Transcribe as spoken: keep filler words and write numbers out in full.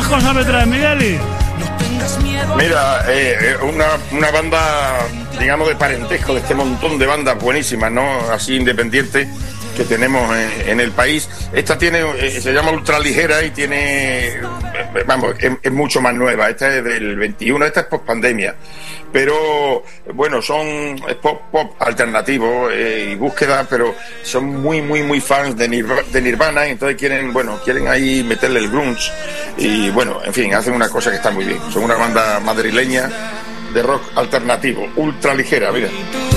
más cosas me traes, Migueli? Mira, eh, una, una banda, digamos, de parentesco de este montón de bandas buenísimas, ¿no? Así independientes que tenemos en, en el país. Esta tiene, eh, se llama Ultraligera y tiene, eh, vamos, es, es mucho más nueva. Esta es del veintiuno, esta es post pandemia. Pero, bueno, son es pop, pop alternativo eh, y búsqueda, pero son muy, muy, muy fans de, Nirv de Nirvana, y entonces quieren, bueno, quieren ahí meterle el grunge y, bueno, en fin, hacen una cosa que está muy bien. Son una banda madrileña de rock alternativo, Ultraligera, mira.